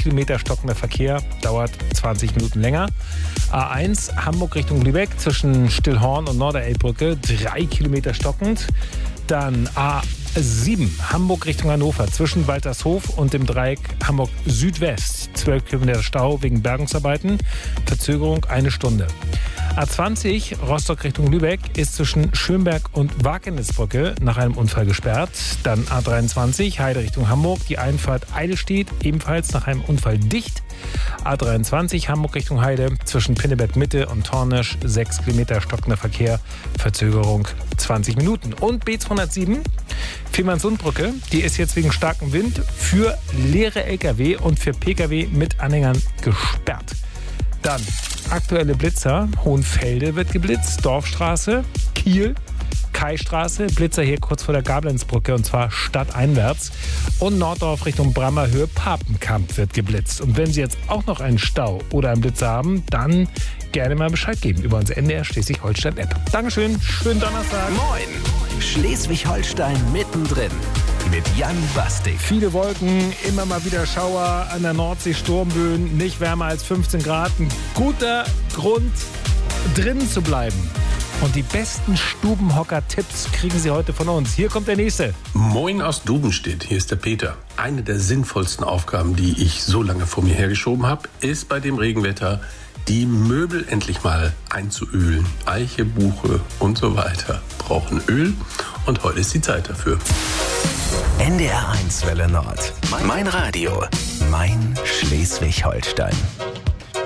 Kilometer stockender Verkehr, dauert 20 Minuten länger. A1 Hamburg Richtung Lübeck zwischen Stillhorn und Norderelbbrücke, 3 Kilometer stockend. Dann A7 Hamburg Richtung Hannover zwischen Waltershof und dem Dreieck Hamburg Südwest, 12 Kilometer Stau wegen Bergungsarbeiten, Verzögerung 1 Stunde. A20 Rostock Richtung Lübeck ist zwischen Schönberg und Wakenitzbrücke nach einem Unfall gesperrt. Dann A23 Heide Richtung Hamburg, die Einfahrt Eidelstedt ebenfalls nach einem Unfall dicht. A23 Hamburg Richtung Heide zwischen Pinneberg Mitte und Tornisch, 6 Kilometer stockender Verkehr, Verzögerung 20 Minuten. Und B207 Fehmarnsundbrücke, die ist jetzt wegen starkem Wind für leere Lkw und für Pkw mit Anhängern gesperrt. Dann aktuelle Blitzer. Hohenfelde wird geblitzt, Dorfstraße, Kiel, Kaistraße, Blitzer hier kurz vor der Gablenzbrücke und zwar stadteinwärts. Und Norddorf Richtung Brammerhöhe, Papenkamp wird geblitzt. Und wenn Sie jetzt auch noch einen Stau oder einen Blitzer haben, dann gerne mal Bescheid geben über unsere NDR Schleswig-Holstein-App. Dankeschön, schönen Donnerstag. Moin, Schleswig-Holstein mittendrin mit Jan Bastik. Viele Wolken, immer mal wieder Schauer an der Nordsee, Sturmböen, nicht wärmer als 15 Grad. Ein guter Grund, drinnen zu bleiben. Und die besten Stubenhocker-Tipps kriegen Sie heute von uns. Hier kommt der nächste. Moin aus Dubenstedt, hier ist der Peter. Eine der sinnvollsten Aufgaben, die ich so lange vor mir hergeschoben habe, ist bei dem Regenwetter, die Möbel endlich mal einzuölen. Eiche, Buche und so weiter brauchen Öl und heute ist die Zeit dafür. NDR 1 Welle Nord. Mein Radio. Mein Schleswig-Holstein.